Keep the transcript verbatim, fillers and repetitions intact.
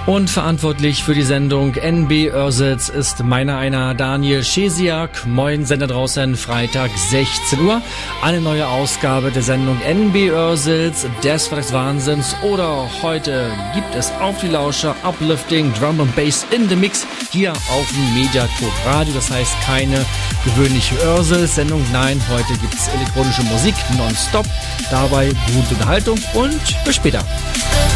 Und verantwortlich für die Sendung N B Örsitz ist meiner einer Daniel Schesiak. Moin, Sender draußen, Freitag sechzehn Uhr. Eine neue Ausgabe der Sendung N B Örsitz, des Freitagswahnsinns. Oder heute gibt es auf die Lauscher Uplifting Drum and Bass in the Mix hier auf dem Mediator Radio. Das heißt keine gewöhnliche Örsitz-Sendung. Nein, heute gibt es elektronische Musik nonstop. Dabei gute Unterhaltung und bis später.